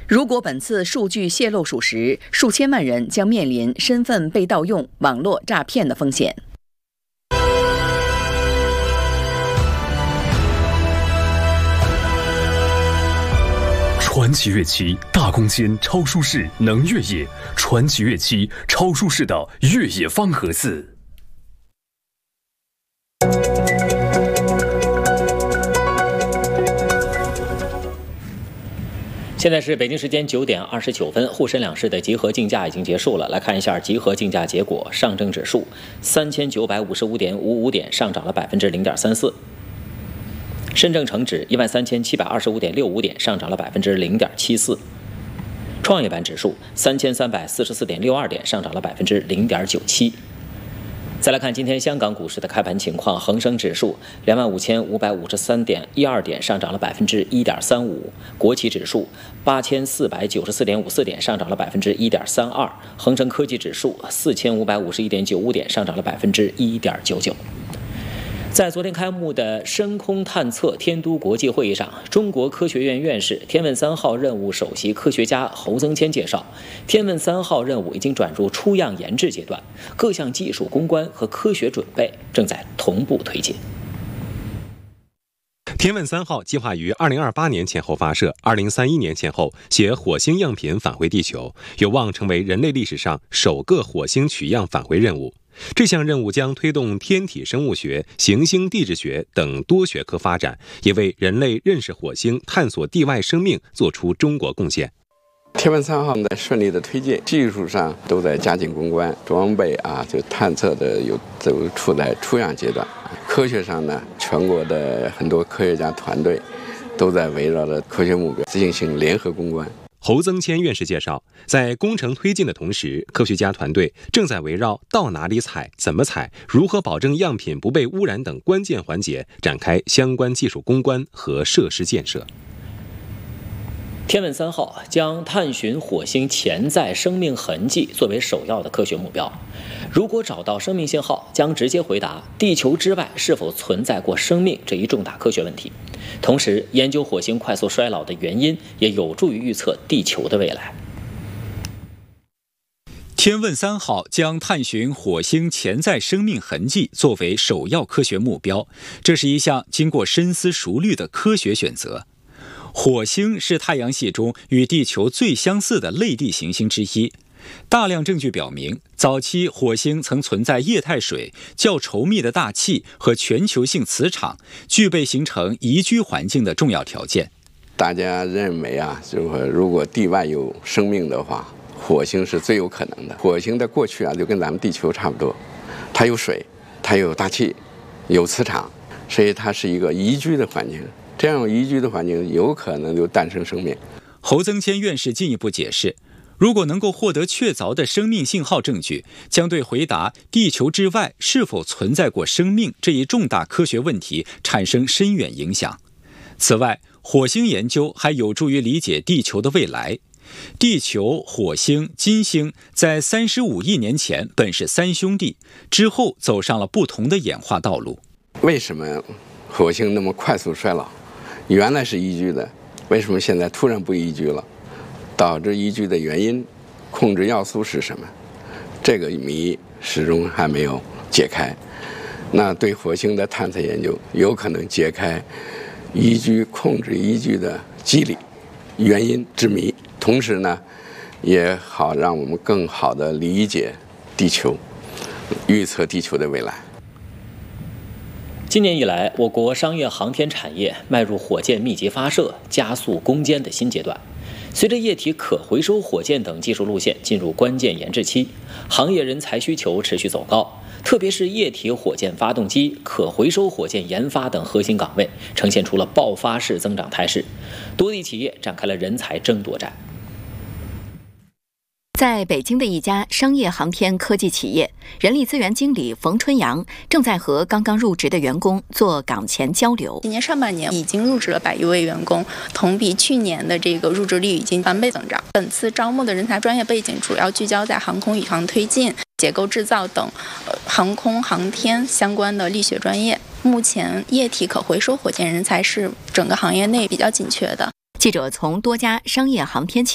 如果本次数据泄露属实，数千万人将面临身份被盗用、网络诈骗的风险。 传奇乐器大空间超舒适能越野，传奇乐器超舒适的越野方盒子。 现在是北京时间9点29分，沪深两市的集合竞价已经结束了。来看一下集合竞价结果：上证指数3955.55点，上涨了0.34%；深证成指13725.65点，上涨了0.74%；创业板指数3344.62点，上涨了0.97%。再来看今天香港股市的开盘情况，恒生指数25553.12点，上涨了1.35%；国企指数8494.54点，上涨了1.32%；恒生科技指数4551.95点，上涨了1.99%。在昨天开幕的深空探测天都国际会议上，中国科学院院士、天问3号任务首席科学家侯增谦介绍，天问3号任务已经转入出样研制阶段，各项技术攻关和科学准备正在同步推进。 天问3号计划于2028年前后发射，2031年前后携火星样品返回地球，有望成为人类历史上首个火星取样返回任务。这项任务将推动天体生物学、行星地质学等多学科发展，也为人类认识火星、探索地外生命做出中国贡献。 天问3号的顺利的推进，技术上都在加紧攻关，装备就探测的都处在出样阶段。科学上呢，全国的很多科学家团队都在围绕着科学目标进行联合攻关。 侯增谦院士介绍，在工程推进的同时，科学家团队正在围绕到哪里采、怎么采、如何保证样品不被污染等关键环节展开相关技术攻关和设施建设。 天问3号将探寻火星潜在生命痕迹作为首要的科学目标。如果找到生命信号，将直接回答地球之外是否存在过生命这一重大科学问题。同时，研究火星快速衰老的原因，也有助于预测地球的未来。 天问3号将探寻火星潜在生命痕迹作为首要科学目标，这是一项经过深思熟虑的科学选择。火星是太阳系中与地球最相似的类地行星之一。大量证据表明，早期火星曾存在液态水、较稠密的大气和全球性磁场，具备形成宜居环境的重要条件。 大家认为就是说如果地外有生命的话，火星是最有可能的。火星的过去就跟咱们地球差不多，它有水，它有大气，有磁场，所以它是一个宜居的环境。这样宜居的环境有可能就诞生生命。 侯增谦院士进一步解释，如果能够获得确凿的生命信号证据，将对回答地球之外是否存在过生命这一重大科学问题产生深远影响。此外，火星研究还有助于理解地球的未来。地球、火星、金星在35亿年前本是三兄弟，之后走上了不同的演化道路。 为什么火星那么快速衰老？原来是宜居的，为什么现在突然不宜居了？导致宜居的原因，控制要素是什么？这个谜始终还没有解开。那对火星的探测研究有可能解开控制宜居的机理、原因之谜，同时呢，也好让我们更好地理解地球，预测地球的未来。 今年以来，我国商业航天产业迈入火箭密集发射、加速攻坚的新阶段。随着液体可回收火箭等技术路线进入关键研制期，行业人才需求持续走高，特别是液体火箭发动机、可回收火箭研发等核心岗位呈现出了爆发式增长态势，多地企业展开了人才争夺战。 在北京的一家商业航天科技企业，人力资源经理冯春阳正在和刚刚入职的员工做岗前交流。 今年上半年已经入职了100余位员工，同比去年的这个入职率已经翻倍增长。本次招募的人才专业背景主要聚焦在航空宇航推进、结构制造等航空航天相关的力学专业。目前液体可回收火箭人才是整个行业内比较紧缺的。 记者从多家商业航天企